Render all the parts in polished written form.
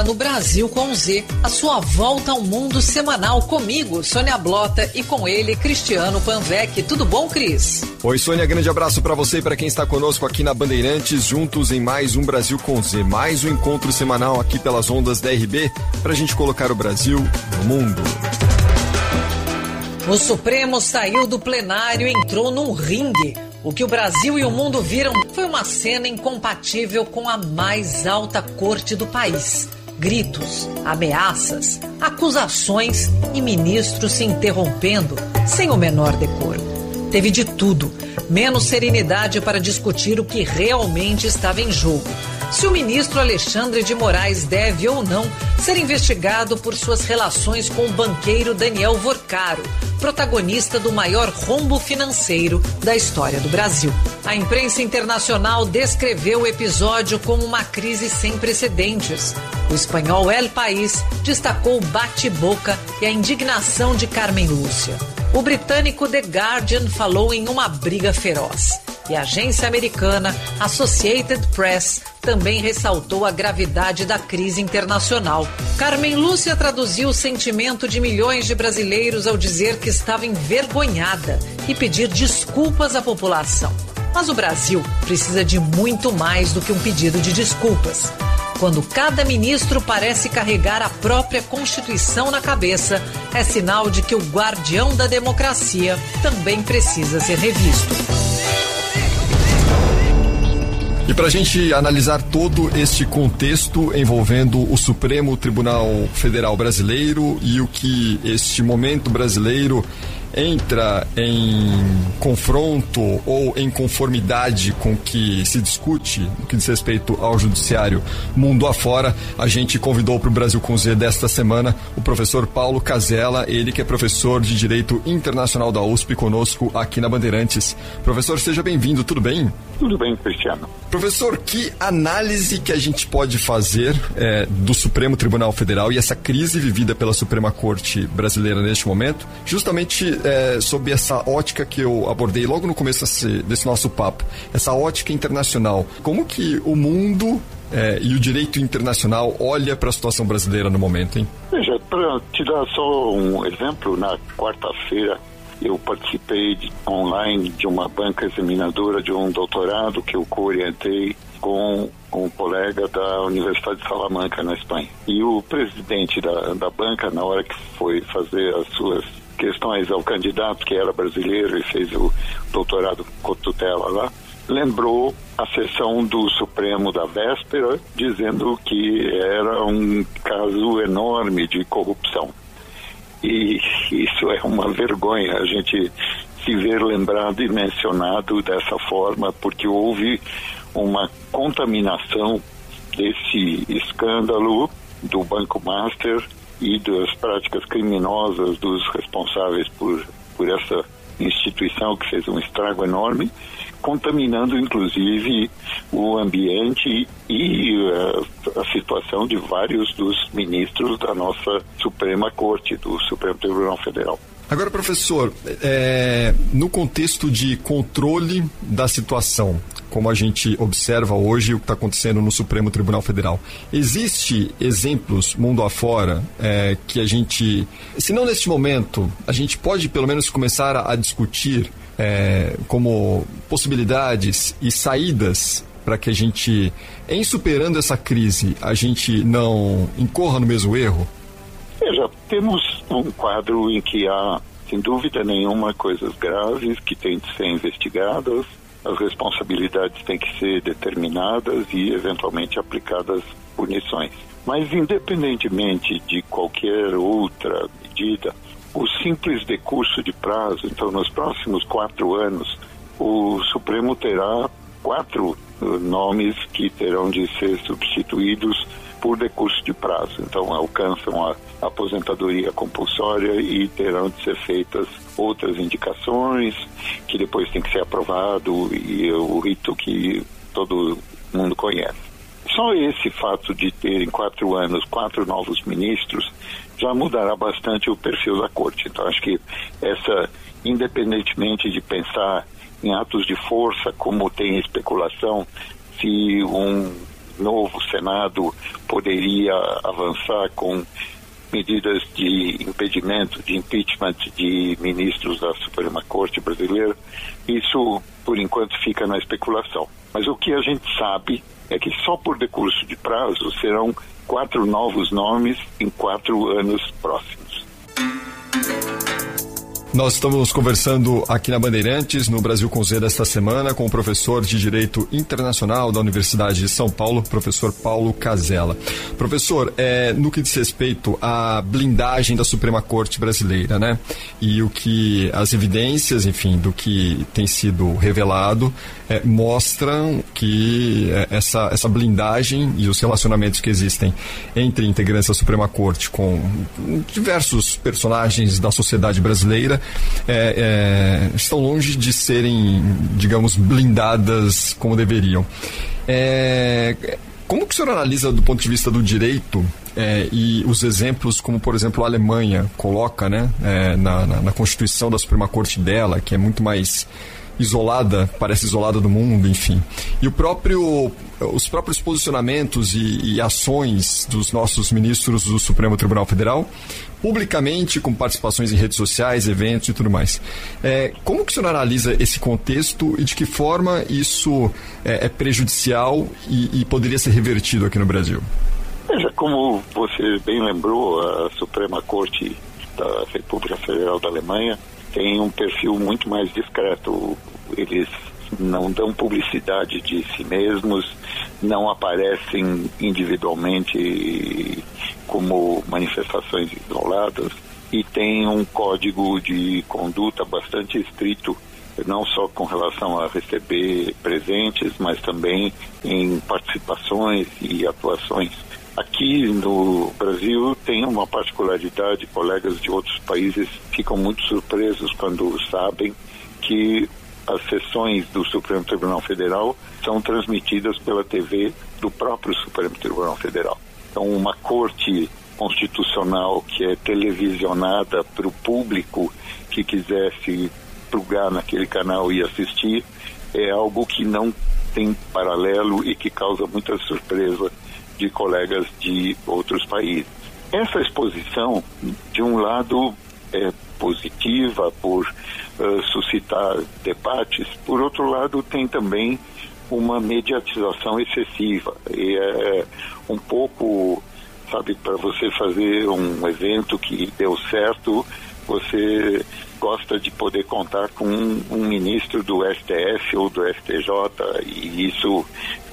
No Brasil com Z, a sua volta ao mundo semanal comigo, Sônia Blota, e com ele, Cristiano Panvec. Tudo bom, Cris? Oi, Sônia, grande abraço para você e para quem está conosco aqui na Bandeirantes, juntos em mais um Brasil com Z, mais um encontro semanal aqui pelas ondas da RB, para a gente colocar o Brasil no mundo. O Supremo saiu do plenário e entrou num ringue. O que o Brasil e o mundo viram foi uma cena incompatível com a mais alta corte do país. Gritos, ameaças, acusações e ministros se interrompendo sem o menor decoro. Teve de tudo, menos serenidade para discutir o que realmente estava em jogo. Se o ministro Alexandre de Moraes deve ou não ser investigado por suas relações com o banqueiro Daniel Vorcaro, protagonista do maior rombo financeiro da história do Brasil. A imprensa internacional descreveu o episódio como uma crise sem precedentes. O espanhol El País destacou o bate-boca e a indignação de Carmen Lúcia. O britânico The Guardian falou em uma briga feroz. E a agência americana Associated Press também ressaltou a gravidade da crise internacional. Carmen Lúcia traduziu o sentimento de milhões de brasileiros ao dizer que estava envergonhada e pedir desculpas à população. Mas o Brasil precisa de muito mais do que um pedido de desculpas. Quando cada ministro parece carregar a própria Constituição na cabeça, é sinal de que o guardião da democracia também precisa ser revisto. E para a gente analisar todo este contexto envolvendo o Supremo Tribunal Federal Brasileiro e o que este momento brasileiro entra em confronto ou em conformidade com o que se discute no que diz respeito ao judiciário mundo afora, a gente convidou para o Brasil com Z desta semana o professor Paulo Casella, ele que é professor de Direito Internacional da USP, conosco aqui na Bandeirantes. Professor, seja bem-vindo, tudo bem? Tudo bem, Cristiano. Professor, que análise que a gente pode fazer do Supremo Tribunal Federal e essa crise vivida pela Suprema Corte Brasileira neste momento, justamente sob essa ótica que eu abordei logo no começo desse nosso papo, essa ótica internacional. Como que o mundo e o direito internacional olha para a situação brasileira no momento, hein? Veja, para te dar só um exemplo, na quarta-feira eu participei online de uma banca examinadora de um doutorado que eu co-orientei com um colega da Universidade de Salamanca, na Espanha. E o presidente da banca, na hora que foi fazer as suas questões ao candidato, que era brasileiro e fez o doutorado com tutela lá, lembrou a sessão do Supremo da véspera, dizendo que era um caso enorme de corrupção. E isso é uma vergonha, a gente se ver lembrado e mencionado dessa forma, porque houve uma contaminação desse escândalo do Banco Master e das práticas criminosas dos responsáveis por essa instituição que fez um estrago enorme, contaminando inclusive o ambiente e a situação de vários dos ministros da nossa Suprema Corte, do Supremo Tribunal Federal. Agora, professor, no contexto de controle da situação, como a gente observa hoje o que está acontecendo no Supremo Tribunal Federal, existe exemplos mundo afora que a gente, se não neste momento, a gente pode pelo menos começar a discutir como possibilidades e saídas para que a gente, em superando essa crise, a gente não incorra no mesmo erro? Veja, temos um quadro em que há, sem dúvida nenhuma, coisas graves que têm de ser investigadas, as responsabilidades têm que ser determinadas e, eventualmente, aplicadas punições. Mas, independentemente de qualquer outra medida, o simples decurso de prazo, então, nos próximos 4 anos, o Supremo terá 4 nomes que terão de ser substituídos por decurso de prazo. Então, alcançam a aposentadoria compulsória e terão de ser feitas outras indicações, que depois tem que ser aprovado, e o rito que todo mundo conhece. Só esse fato de ter em 4 anos 4 novos ministros já mudará bastante o perfil da corte. Então, acho que independentemente de pensar em atos de força, como tem especulação, se um novo Senado poderia avançar com medidas de impedimento, de impeachment de ministros da Suprema Corte brasileira. Isso, por enquanto, fica na especulação. Mas o que a gente sabe é que só por decurso de prazo serão 4 novos nomes em 4 anos próximos. Nós estamos conversando aqui na Bandeirantes, no Brasil com Z desta semana, com o professor de Direito Internacional da Universidade de São Paulo, professor Paulo Casella. Professor, no que diz respeito à blindagem da Suprema Corte brasileira, né? E o que as evidências, enfim, do que tem sido revelado, mostram que essa blindagem e os relacionamentos que existem entre integrantes da Suprema Corte com diversos personagens da sociedade brasileira estão longe de serem, digamos, blindadas como deveriam. Como que o senhor analisa do ponto de vista do direito e os exemplos como, por exemplo, a Alemanha coloca, né, na Constituição da Suprema Corte dela, que é muito mais isolada, parece isolada do mundo, enfim. E os próprios posicionamentos e ações dos nossos ministros do Supremo Tribunal Federal, publicamente, com participações em redes sociais, eventos e tudo mais. Como que o senhor analisa esse contexto e de que forma isso é prejudicial e poderia ser revertido aqui no Brasil? Veja, como você bem lembrou, a Suprema Corte da República Federal da Alemanha tem um perfil muito mais discreto. Eles não dão publicidade de si mesmos, não aparecem individualmente como manifestações isoladas e tem um código de conduta bastante estrito, não só com relação a receber presentes, mas também em participações e atuações. Aqui no Brasil tem uma particularidade, colegas de outros países ficam muito surpresos quando sabem que as sessões do Supremo Tribunal Federal são transmitidas pela TV do próprio Supremo Tribunal Federal. Então, uma corte constitucional que é televisionada para o público que quisesse plugar naquele canal e assistir é algo que não tem paralelo e que causa muita surpresa de colegas de outros países. Essa exposição, de um lado, é positiva por suscitar debates, por outro lado, tem também uma mediatização excessiva. E é um pouco, sabe, para você fazer um evento que deu certo, você gosta de poder contar com um ministro do STF ou do STJ, e isso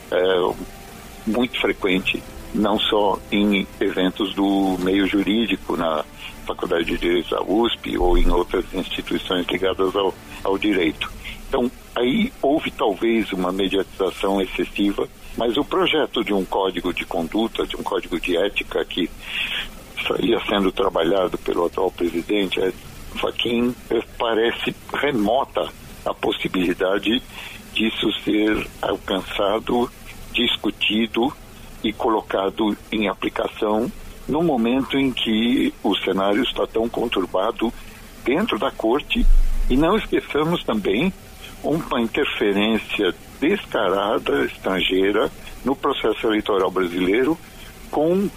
é muito frequente, não só em eventos do meio jurídico, na Faculdade de Direito da USP ou em outras instituições ligadas ao direito. Então, aí houve talvez uma mediatização excessiva, mas o projeto de um código de conduta, de um código de ética que estaria sendo trabalhado pelo atual presidente, Fachin, parece remota a possibilidade disso ser alcançado, discutido e colocado em aplicação no momento em que o cenário está tão conturbado dentro da corte. E não esqueçamos também uma interferência descarada, estrangeira, no processo eleitoral brasileiro, com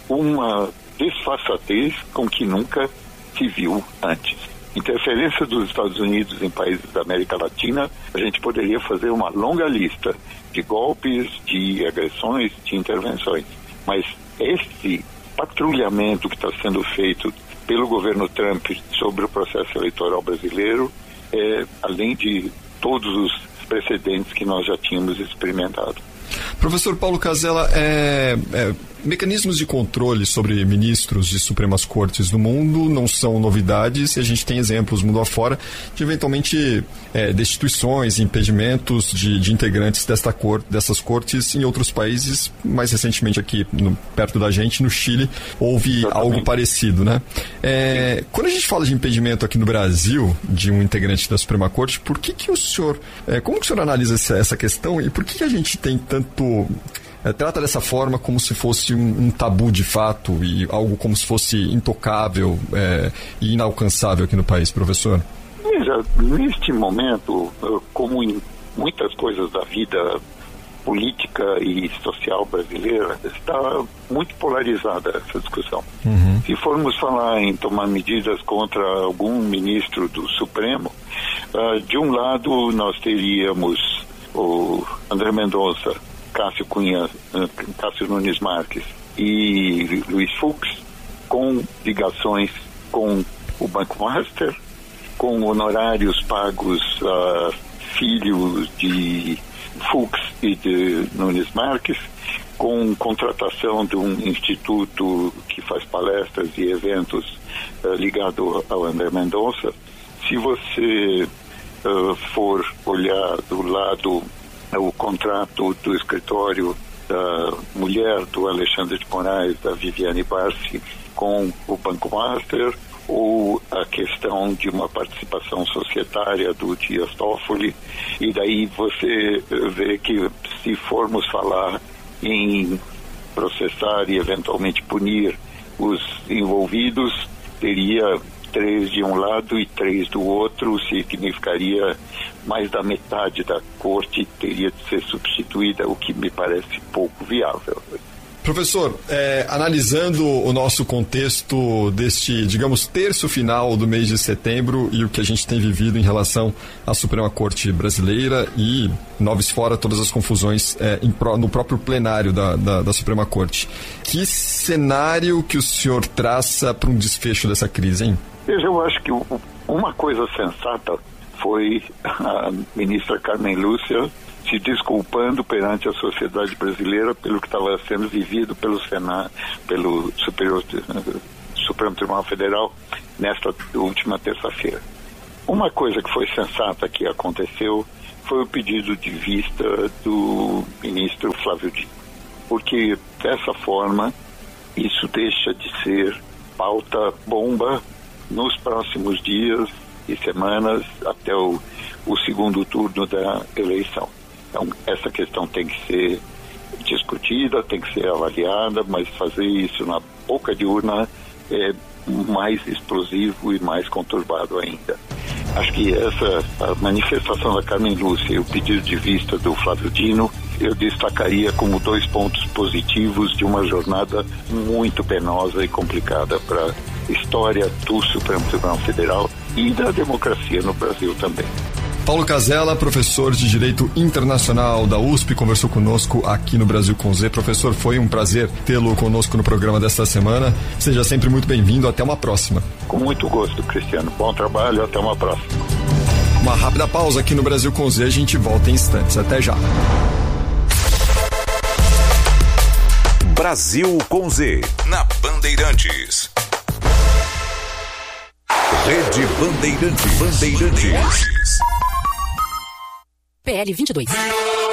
uma desfaçatez com que nunca se viu antes. Interferência dos Estados Unidos em países da América Latina, a gente poderia fazer uma longa lista de golpes, de agressões, de intervenções. Mas esse patrulhamento que está sendo feito pelo governo Trump sobre o processo eleitoral brasileiro é além de todos os precedentes que nós já tínhamos experimentado. Professor Paulo Casella, mecanismos de controle sobre ministros de Supremas Cortes do mundo não são novidades, e a gente tem exemplos mundo afora de eventualmente destituições, impedimentos de integrantes dessas cortes em outros países. Mais recentemente aqui perto da gente, no Chile, houve Exatamente. Algo parecido, né? Quando a gente fala de impedimento aqui no Brasil de um integrante da Suprema Corte, por que o senhor, como que o senhor analisa essa questão e por que a gente tem tanto trata dessa forma como se fosse um tabu de fato e algo como se fosse intocável e inalcançável aqui no país, professor? Veja, neste momento, como em muitas coisas da vida política e social brasileira está muito polarizada essa discussão. Se formos falar em tomar medidas contra algum ministro do Supremo, de um lado nós teríamos o André Mendonça, Cássio Nunes Marques e Luiz Fux, com ligações com o Banco Master, com honorários pagos a filhos de Fux e de Nunes Marques, com contratação de um instituto que faz palestras e eventos ligado ao André Mendonça. Se você for olhar do lado o contrato do escritório da mulher do Alexandre de Moraes, da Viviane Barsi, com o Banco Master, ou a questão de uma participação societária do Dias Toffoli, e daí você vê que se formos falar em processar e eventualmente punir os envolvidos, teria 3 de um lado e 3 do outro, significaria mais da metade da corte teria de ser substituída, o que me parece pouco viável. Professor, analisando o nosso contexto deste, digamos, terço final do mês de setembro e o que a gente tem vivido em relação à Suprema Corte Brasileira e, noves fora, todas as confusões no próprio plenário da Suprema Corte, que cenário que o senhor traça para um desfecho dessa crise, hein? Veja, eu acho que uma coisa sensata foi a ministra Carmen Lúcia se desculpando perante a sociedade brasileira pelo que estava sendo vivido pelo Supremo Tribunal Federal nesta última terça-feira. Uma coisa que foi sensata que aconteceu foi o pedido de vista do ministro Flávio Dino, porque dessa forma isso deixa de ser pauta bomba nos próximos dias e semanas até o segundo turno da eleição. Então, essa questão tem que ser discutida, tem que ser avaliada, mas fazer isso na boca de urna é mais explosivo e mais conturbado ainda. Acho que a manifestação da Carmen Lúcia e o pedido de vista do Flávio Dino, eu destacaria como 2 pontos positivos de uma jornada muito penosa e complicada para a história do Supremo Tribunal Federal e da democracia no Brasil também. Paulo Casella, professor de Direito Internacional da USP, conversou conosco aqui no Brasil com Z. Professor, foi um prazer tê-lo conosco no programa desta semana. Seja sempre muito bem-vindo. Até uma próxima. Com muito gosto, Cristiano. Bom trabalho. Até uma próxima. Uma rápida pausa aqui no Brasil com Z. A gente volta em instantes. Até já. Brasil com Z, na Bandeirantes. Rede Bandeirantes. PL 22.